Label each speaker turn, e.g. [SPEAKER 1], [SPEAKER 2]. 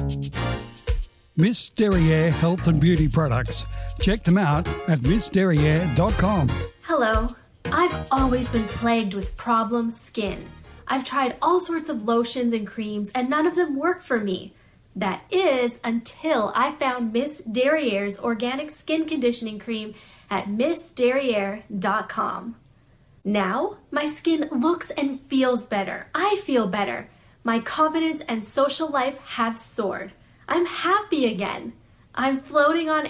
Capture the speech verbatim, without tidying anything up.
[SPEAKER 1] Miss Derriere Health and Beauty Products. Check them out at miss derriere dot com.
[SPEAKER 2] Hello. I've always been plagued with problem skin. I've tried all sorts of lotions and creams and none of them work for me. That is until I found Miss Derriere's organic skin conditioning cream at miss derriere dot com. Now, my skin looks and feels better. I feel better. My confidence and social life have soared. I'm happy again. I'm floating on